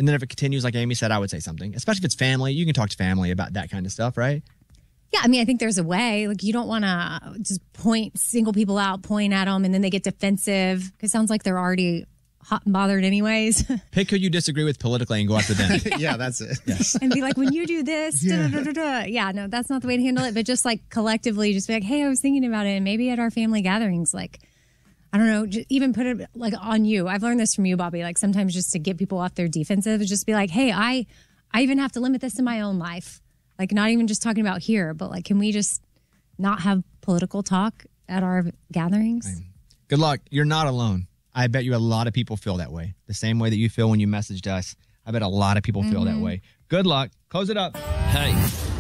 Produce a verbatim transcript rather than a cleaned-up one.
And then if it continues, like Amy said, I would say something. Especially if it's family. You can talk to family about that kind of stuff, right? Yeah, I mean, I think there's a way. Like, you don't want to just point, single people out, point at them, and then they get defensive. Because it sounds like they're already hot and bothered anyways. Pick who you disagree with politically and go after them. Yeah, that's it. Yes. And be like, when you do this, Yeah. da, da, da, da. Yeah, no, that's not the way to handle it. But just like collectively, just be like, hey, I was thinking about it. And maybe at our family gatherings, like, I don't know, just even put it like on you. I've learned this from you, Bobby. Like sometimes just to get people off their defensive, just be like, hey, I, I even have to limit this in my own life. Like not even just talking about here, but like, can we just not have political talk at our gatherings? Good luck. You're not alone. I bet you a lot of people feel that way. The same way that you feel when you messaged us. I bet a lot of people feel Mm-hmm. that way. Good luck. Close it up. Hey.